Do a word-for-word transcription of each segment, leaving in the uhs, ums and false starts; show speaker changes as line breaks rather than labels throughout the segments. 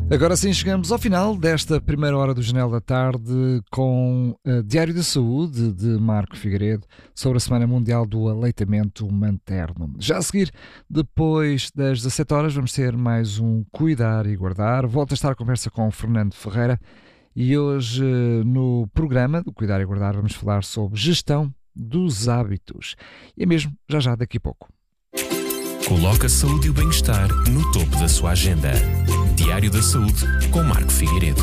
Agora sim chegamos ao final desta primeira hora do Janela da Tarde com uh, Diário da Saúde de Marco Figueiredo sobre a Semana Mundial do Aleitamento Materno. Já a seguir, depois das dezassete horas, vamos ter mais um Cuidar e Guardar. Volto a estar à conversa com o Fernando Ferreira e hoje uh, no programa do Cuidar e Guardar vamos falar sobre gestão dos hábitos. E é mesmo já já daqui a pouco.
Coloque a saúde e o bem-estar no topo da sua agenda. Diário da Saúde com Marco Figueiredo.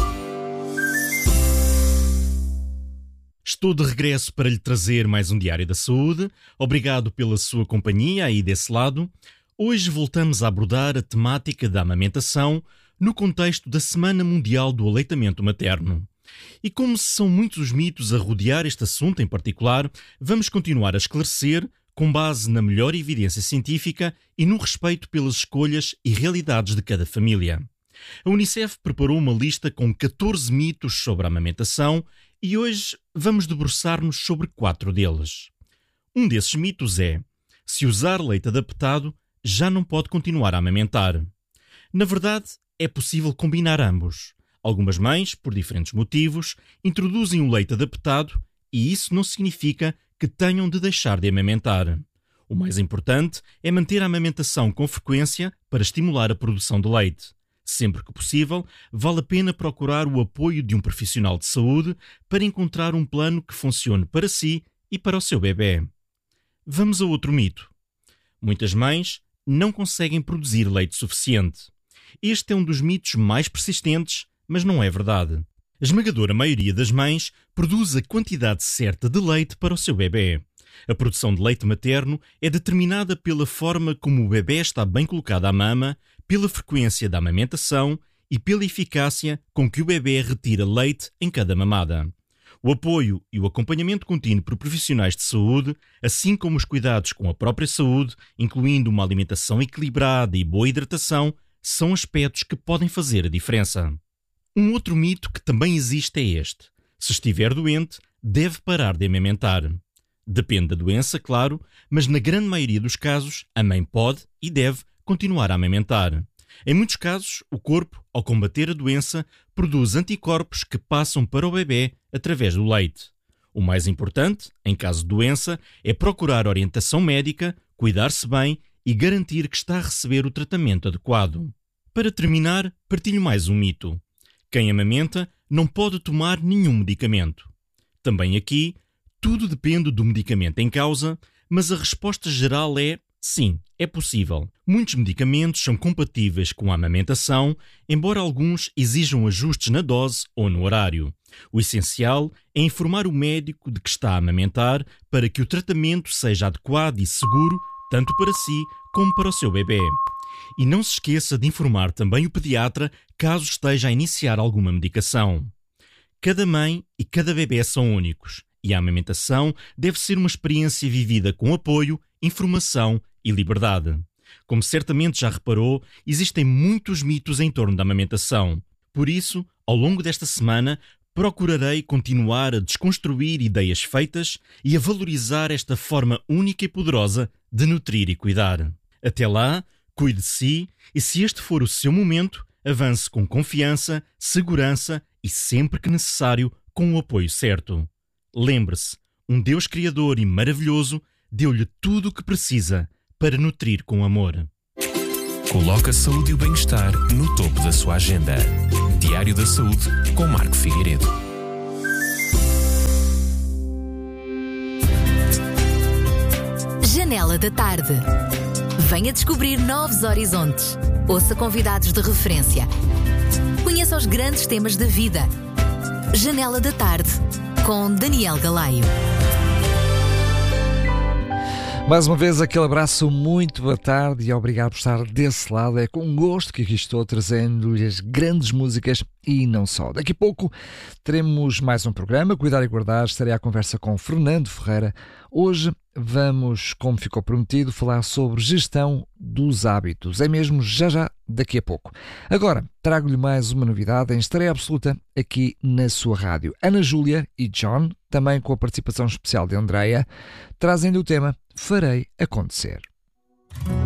Estou de regresso para lhe trazer mais um Diário da Saúde. Obrigado pela sua companhia aí desse lado. Hoje voltamos a abordar a temática da amamentação no contexto da Semana Mundial do Aleitamento Materno. E como são muitos os mitos a rodear este assunto em particular, vamos continuar a esclarecer com base na melhor evidência científica e no respeito pelas escolhas e realidades de cada família. A Unicef preparou uma lista com catorze mitos sobre a amamentação e hoje vamos debruçar-nos sobre quatro deles. Um desses mitos é: se usar leite adaptado, já não pode continuar a amamentar. Na verdade, é possível combinar ambos. Algumas mães, por diferentes motivos, introduzem o leite adaptado e isso não significa que tenham de deixar de amamentar. O mais importante é manter a amamentação com frequência para estimular a produção de leite. Sempre que possível, vale a pena procurar o apoio de um profissional de saúde para encontrar um plano que funcione para si e para o seu bebê. Vamos a outro mito. Muitas mães não conseguem produzir leite suficiente. Este é um dos mitos mais persistentes, mas não é verdade. A esmagadora maioria das mães produz a quantidade certa de leite para o seu bebê. A produção de leite materno é determinada pela forma como o bebê está bem colocado à mama, pela frequência da amamentação e pela eficácia com que o bebê retira leite em cada mamada. O apoio e o acompanhamento contínuo por profissionais de saúde, assim como os cuidados com a própria saúde, incluindo uma alimentação equilibrada e boa hidratação, são aspectos que podem fazer a diferença. Um outro mito que também existe é este: se estiver doente, deve parar de amamentar. Depende da doença, claro, mas na grande maioria dos casos, a mãe pode e deve continuar a amamentar. Em muitos casos, o corpo, ao combater a doença, produz anticorpos que passam para o bebê através do leite. O mais importante, em caso de doença, é procurar orientação médica, cuidar-se bem e garantir que está a receber o tratamento adequado. Para terminar, partilho mais um mito. Quem amamenta não pode tomar nenhum medicamento. Também aqui, tudo depende do medicamento em causa, mas a resposta geral é sim, é possível. Muitos medicamentos são compatíveis com a amamentação, embora alguns exijam ajustes na dose ou no horário. O essencial é informar o médico de que está a amamentar para que o tratamento seja adequado e seguro, tanto para si como para o seu bebê. E não se esqueça de informar também o pediatra caso esteja a iniciar alguma medicação. Cada mãe e cada bebê são únicos e a amamentação deve ser uma experiência vivida com apoio, informação e liberdade. Como certamente já reparou, existem muitos mitos em torno da amamentação. Por isso, ao longo desta semana, procurarei continuar a desconstruir ideias feitas e a valorizar esta forma única e poderosa de nutrir e cuidar. Até lá, cuide de si e, se este for o seu momento, avance com confiança, segurança e, sempre que necessário, com o apoio certo. Lembre-se, um Deus Criador e maravilhoso deu-lhe tudo o que precisa para nutrir com amor.
Coloque a saúde e o bem-estar no topo da sua agenda. Diário da Saúde com Marco Figueiredo.
Janela da Tarde. Venha descobrir novos horizontes. Ouça convidados de referência. Conheça os grandes temas da vida. Janela da Tarde, com Daniel Galaio.
Mais uma vez, aquele abraço, muito boa tarde e obrigado por estar desse lado. É com gosto que aqui estou trazendo-lhe as grandes músicas e não só. Daqui a pouco teremos mais um programa, Cuidar e Guardar. Estarei à conversa com Fernando Ferreira. Hoje vamos, como ficou prometido, falar sobre gestão dos hábitos. É mesmo já já, daqui a pouco. Agora, trago-lhe mais uma novidade em estreia absoluta aqui na sua rádio. Ana Júlia e John, também com a participação especial de Andreia, trazem-lhe o tema Farei Acontecer.